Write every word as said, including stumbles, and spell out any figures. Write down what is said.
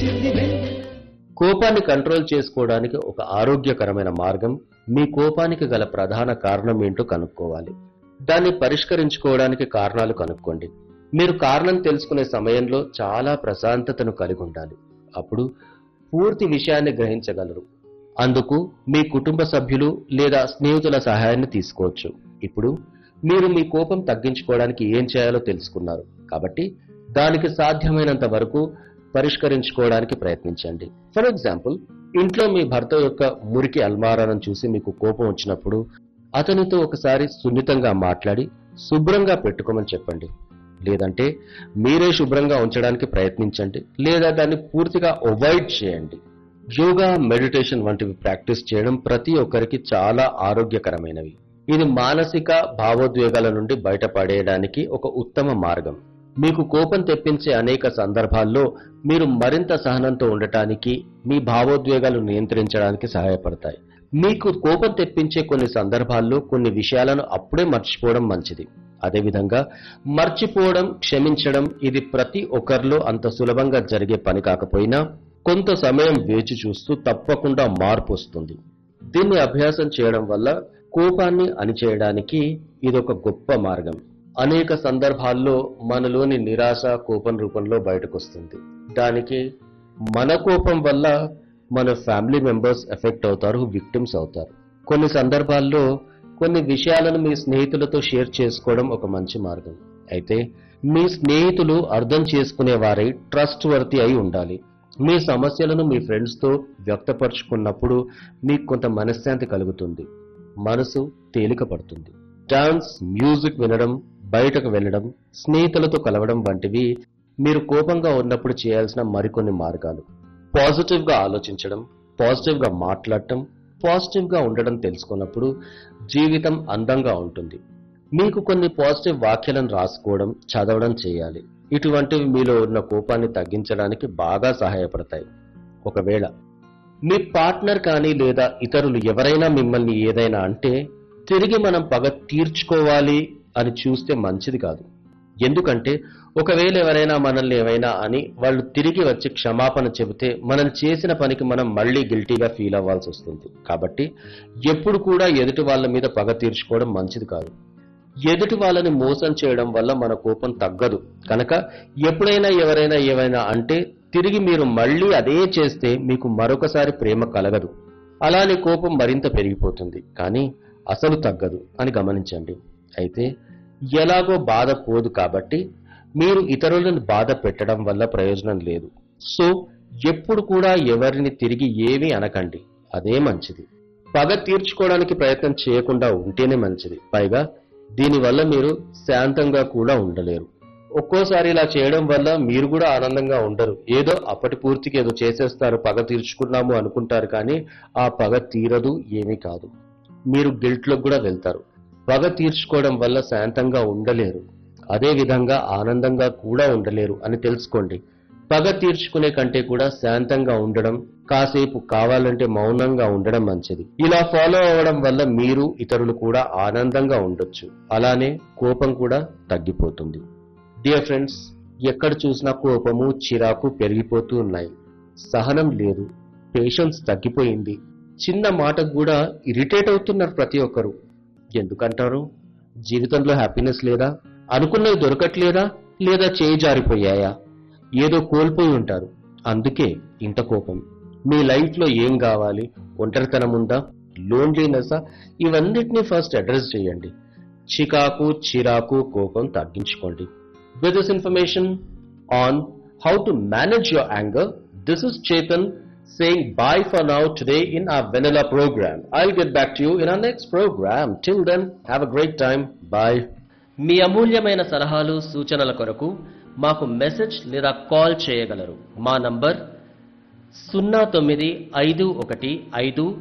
కోపాన్ని కంట్రోల్ చేసుకోవడానికి ఒక ఆరోగ్యకరమైన మార్గం మీ కోపానికి గల ప్రధాన కారణం ఏంటో కనుక్కోవాలి. దాన్ని పరిష్కరించుకోవడానికి కారణాలు కనుక్కోండి. మీరు కారణం తెలుసుకునే సమయంలో చాలా ప్రశాంతతను కలిగి ఉండాలి. అప్పుడు పూర్తి విషయాన్ని గ్రహించగలరు. అందుకు మీ కుటుంబ సభ్యులు లేదా స్నేహితుల సహాయాన్ని తీసుకోవచ్చు. ఇప్పుడు మీరు మీ కోపం తగ్గించుకోవడానికి ఏం చేయాలో తెలుసుకున్నారు కాబట్టి దానికి సాధ్యమైనంత వరకు పరిష్కరించుకోవడానికి ప్రయత్నించండి. ఫర్ ఎగ్జాంపుల్, ఇంట్లో మీ భర్త యొక్క మురికి అల్మారాలను చూసి మీకు కోపం వచ్చినప్పుడు అతనితో ఒకసారి సున్నితంగా మాట్లాడి శుభ్రంగా పెట్టుకోమని చెప్పండి. లేదంటే మీరే శుభ్రంగా ఉంచడానికి ప్రయత్నించండి లేదా దాన్ని పూర్తిగా అవాయిడ్ చేయండి. యోగా, మెడిటేషన్ వంటివి ప్రాక్టీస్ చేయడం ప్రతి ఒక్కరికి చాలా ఆరోగ్యకరమైనవి. ఇది మానసిక భావోద్వేగాల నుండి బయటపడేయడానికి ఒక ఉత్తమ మార్గం. మీకు కోపం తెప్పించే అనేక సందర్భాల్లో మీరు మరింత సహనంతో ఉండటానికి, మీ భావోద్వేగాలు నియంత్రించడానికి సహాయపడతాయి. మీకు కోపం తెప్పించే కొన్ని సందర్భాల్లో కొన్ని విషయాలను అప్పుడే మర్చిపోవడం మంచిది. అదేవిధంగా మర్చిపోవడం, క్షమించడం ఇది ప్రతి ఒక్కరిలో అంత సులభంగా జరిగే పని కాకపోయినా కొంత సమయం వేచి చూస్తూ తప్పకుండా మార్పు వస్తుంది. దీన్ని అభ్యాసం చేయడం వల్ల కోపాన్ని అణిచేయడానికి ఇదొక గొప్ప మార్గం. అనేక సందర్భాల్లో మనలోని నిరాశ కోపం రూపంలో బయటకొస్తుంది. దానికి మన కోపం వల్ల మన ఫ్యామిలీ మెంబర్స్ ఎఫెక్ట్ అవుతారు, విక్టిమ్స్ అవుతారు. కొన్ని సందర్భాల్లో కొన్ని విషయాలను మీ స్నేహితులతో షేర్ చేసుకోవడం ఒక మంచి మార్గం. అయితే మీ స్నేహితులు అర్థం చేసుకునే వారై ట్రస్ట్ వర్తి అయి ఉండాలి. మీ సమస్యలను మీ ఫ్రెండ్స్తో వ్యక్తపరుచుకున్నప్పుడు మీకు కొంత మనశ్శాంతి కలుగుతుంది, మనసు తేలిక పడుతుంది. డాన్స్, మ్యూజిక్ వినడం, బయటకు వెళ్ళడం, స్నేహితులతో కలవడం వంటివి మీరు కోపంగా ఉన్నప్పుడు చేయాల్సిన మరికొన్ని మార్గాలు. పాజిటివ్ గా ఆలోచించడం, పాజిటివ్ గా మాట్లాడటం, పాజిటివ్ గా ఉండడం తెలుసుకున్నప్పుడు జీవితం అందంగా ఉంటుంది. మీకు కొన్ని పాజిటివ్ వాక్యాలను రాసుకోవడం, చదవడం చేయాలి. ఇటువంటివి మీలో ఉన్న కోపాన్ని తగ్గించడానికి బాగా సహాయపడతాయి. ఒకవేళ మీ పార్ట్నర్ కానీ లేదా ఇతరులు ఎవరైనా మిమ్మల్ని ఏదైనా అంటే తిరిగి మనం పగ తీర్చుకోవాలి అని చూస్తే మంచిది కాదు. ఎందుకంటే ఒకవేళ ఎవరైనా మనల్ని ఏమైనా అని వాళ్ళు తిరిగి వచ్చి క్షమాపణ చెబితే మనం చేసిన పనికి మనం మళ్ళీ గిల్టీగా ఫీల్ అవ్వాల్సి వస్తుంది. కాబట్టి ఎప్పుడు కూడా ఎదుటి వాళ్ళ మీద పగ తీర్చుకోవడం మంచిది కాదు. ఎదుటి వాళ్ళని మోసం చేయడం వల్ల మన కోపం తగ్గదు. కనుక ఎప్పుడైనా ఎవరైనా ఏమైనా అంటే తిరిగి మీరు మళ్ళీ అదే చేస్తే మీకు మరొకసారి ప్రేమ కలగదు. అలానే కోపం మరింత పెరిగిపోతుంది, కానీ అసలు తగ్గదు అని గమనించండి. అయితే ఎలాగో బాధ పోదు కాబట్టి మీరు ఇతరులను బాధ పెట్టడం వల్ల ప్రయోజనం లేదు. సో ఎప్పుడు కూడా ఎవరిని తిరిగి ఏమీ అనకండి, అదే మంచిది. పగ తీర్చుకోవడానికి ప్రయత్నం చేయకుండా ఉంటేనే మంచిది. పైగా దీనివల్ల మీరు శాంతంగా కూడా ఉండలేరు. ఒక్కోసారి ఇలా చేయడం వల్ల మీరు కూడా ఆనందంగా ఉండరు. ఏదో అప్పటి పూర్తికి ఏదో చేసేస్తారు, పగ తీర్చుకున్నాము అనుకుంటారు, కానీ ఆ పగ తీరదు, ఏమీ కాదు. మీరు గిల్ట్లోకి కూడా వెళ్తారు. పగ తీర్చుకోవడం వల్ల శాంతంగా ఉండలేరు, అదే విధంగా ఆనందంగా కూడా ఉండలేరు అని తెలుసుకోండి. పగ తీర్చుకునే కంటే కూడా శాంతంగా ఉండడం, కాసేపు కావాలంటే మౌనంగా ఉండడం మంచిది. ఇలా ఫాలో అవ్వడం వల్ల మీరు ఇతరులు కూడా ఆనందంగా ఉండొచ్చు. అలానే కోపం కూడా తగ్గిపోతుంది. డియర్ ఫ్రెండ్స్, ఎక్కడ చూసినా కోపము, చిరాకు పెరిగిపోతూ ఉన్నాయి. సహనం లేదు, పేషెన్స్ తగ్గిపోయింది. చిన్న మాటకు కూడా ఇరిటేట్ అవుతున్నారు ప్రతి ఒక్కరు. ఎందుకంటారు? జీవితంలో హ్యాపీనెస్ లేదా? అనుకున్నవి దొరకట్లేదా? లేదా చేయి జారిపోయాయా? ఏదో కోల్పోయి ఉంటారు, అందుకే ఇంత కోపం. మీ లైఫ్ లో ఏం కావాలి? ఒంటరితనం ఉందా? లోన్లీనెస్? ఇవన్నిటిని ఫస్ట్ అడ్రస్ చేయండి. చికాకు, చిరాకు, కోపం తగ్గించుకోండి. With this information on how to manage your anger, this is Chetan saying bye for now today in our vanilla program. I'll get back to you in our next program. Till then, have a great time. Bye. మీ అమూల్యమైన సలహాలు, సూచనల కొరకు మాకు message లేదా call చేయగలరు. మా number సున్నా తొమ్మిది ఐదు ఒకటి ఐదు